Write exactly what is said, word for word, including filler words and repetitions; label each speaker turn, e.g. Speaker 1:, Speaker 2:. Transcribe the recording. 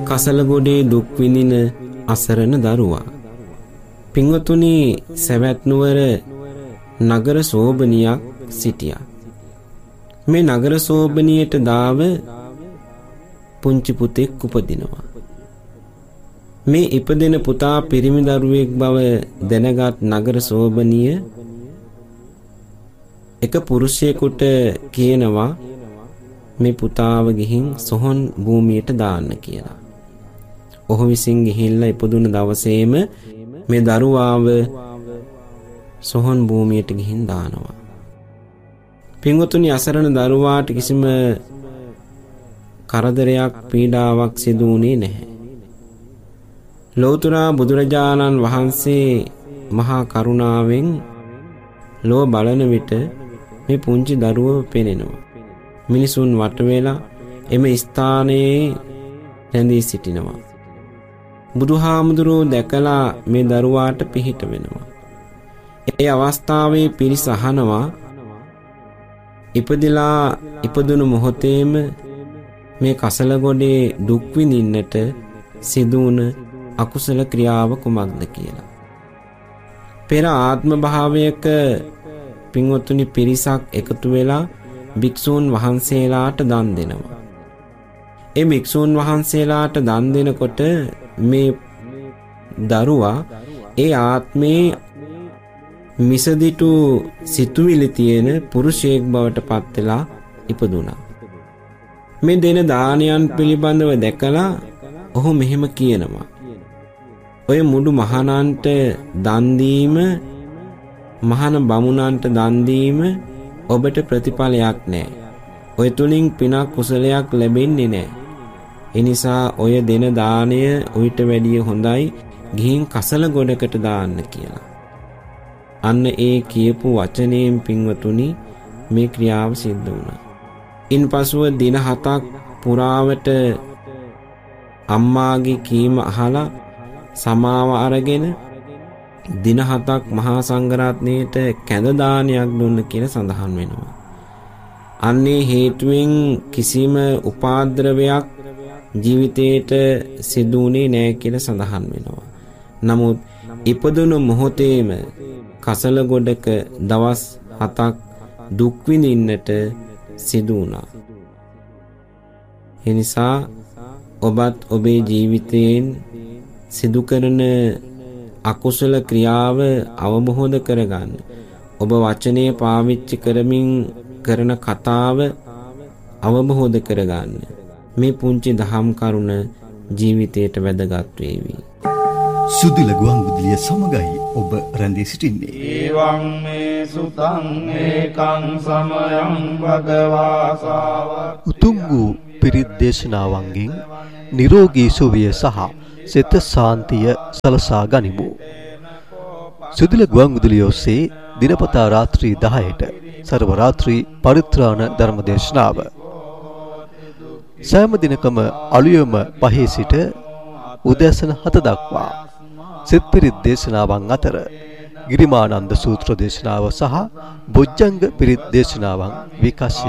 Speaker 1: කසලගොඩේ දුක් විඳින අසරණ දරුවා. පින්වතුනි, සවැත් නුවර නගර සෝබනියක් සිටියා. මේ නගර සෝබනියට දාව පුංචි පුතෙක් උපදිනවා. මේ ඉපදෙන පුතා පිරිමි දරුවෙක් බව දැනගත් නගර සෝබනිය එක පුරුෂයෙකුට කියනවා මේ පුතාව ගිහින් සොහොන් භූමියට දාන්න කියලා. ඔහු විසින් ගිහිල්ලා ඉපදුන දවසේම මේ දරුවාව සොහොන් භූමියට ගිහින් දානවා. පින්වතුනි, අසරණ දරුවාට කිසිම කරදරයක් පීඩාවක් සිදු වුණේ නැහැ. ලෞතර බුදුරජාණන් වහන්සේ මහා කරුණාවෙන් ලෝ බලන විට මේ පුංචි දරුවව පෙනෙනවා. මිනිසුන් වට වෙලා එම ස්ථානයේ රැඳී සිටිනවා. බුදුහාමුදුරුවෝ දැකලා මේ දරුවාට පිහිට වෙනවා. ඒ අවස්ථාවේ පිරිස අහනවා, ඉපදිලා ඉපදුණු මොහොතේම මේ කසලගොඩේ දුක් විඳින්නට සිදුවුන අකුසල ක්‍රියාව කුමක්ද කියලා. පෙර ආත්ම භාවයක පින්වත්තුනි පිරිසක් එකතු වෙලා භික්ෂූන් වහන්සේලාට දන් දෙනවා. ඒ භික්ෂූන් වහන්සේලාට දන් දෙනකොට මේ දරුවා ඒ ආත්මේ මිසදිටු සිතුවිලි තියෙන පුරුෂයෙක් බවට පත් වෙලා ඉපදුණා. මේ දෙන දානයන් පිළිබඳව දැකලා ඔහු මෙහෙම කියනවා, ඔය මුඩු මහණන්ට දන් දීම, මහාන බමුණන්ට දන් දීම ඔබට ප්‍රතිඵලයක් නැහැ. ඔය තුලින් පිනක් කුසලයක් ලැබෙන්නේ නැහැ. ඒ නිසා ඔය දෙන දාණය උවිත වැඩිය හොඳයි ගිහින් කසල ගොඩකට දාන්න කියලා. අන්න ඒ කියපු වචනයෙන් පින්වතුනි මේ ක්‍රියාව සිද්ධ වුණා. ඉන්පසුව දින හතක් පුරාවට අම්මාගේ කීම අහලා සමාව අරගෙන දින හතක් මහා සංඝරත්නයට කැඳ දානයක් දුන්න කියලා සඳහන් වෙනවා. අන්නේ හේතුවෙන් කිසිම උපාද්‍රවයක් ජීවිතේට සිදුුනේ නැහැ කියලා සඳහන් වෙනවා. නමුත් ඉපදුණු මොහොතේම කසල ගොඩක දවස් හතක් දුක් විඳින්නට සිදු වුණා. ඒ නිසා ඔබත් ඔබේ ජීවිතයෙන් සිදු කරන අකුසල ක්‍රියාව අවබෝධ කරගන්න. ඔබ වචනය පාවිච්චි කරමින් කරන කතාව අවබෝධ කරගන්න. මේ පුංචි දහම් කරුණ ජීවිතයට වැදගත් වේවි.
Speaker 2: සුදුල ගුවන් විදුලිය සමගයි ඔබ රැඳී සිටින්නේ.
Speaker 3: ඒවං මේ සුතං ඒකං සමයං භගවා ශාවක.
Speaker 4: උතුම් වූ පිරිත් දේශනාවන්ගෙන් නිරෝගී සුවය සහ සිත සාන්තිය සලසා ගනිමු. සුදුල ගුවන් විදුලිය ඔස්සේ දිනපතා රාත්‍රී දහයට සර්ව රාත්‍රී පරිත්‍රාණ ධර්ම දේශනාව. සෑම දිනකම අලුයම පහේ සිට උදෑසන හත දක්වා සිත් පිරිත් දේශනාවන් අතර ගිරිමානන්ද සූත්‍ර දේශනාව සහ බොජ්ජංග පිරිත් දේශනාවන් විකාශය